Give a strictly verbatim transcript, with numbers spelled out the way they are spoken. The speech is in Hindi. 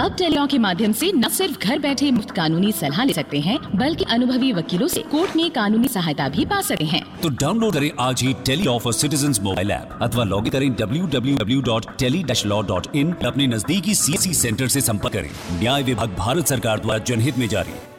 अब टेलीलॉ के माध्यम से न सिर्फ घर बैठे मुफ्त कानूनी सलाह ले सकते हैं, बल्कि अनुभवी वकीलों से कोर्ट में कानूनी सहायता भी पा सकते हैं। तो डाउनलोड करें आज ही Tele-Law for citizens mobile app अथवा लॉग इन करें W W W dot tele dash law dot in. अपने नजदीकी सीएससी सेंटर से संपर्क करें। न्याय विभाग, भारत सरकार द्वारा जनहित में जारी।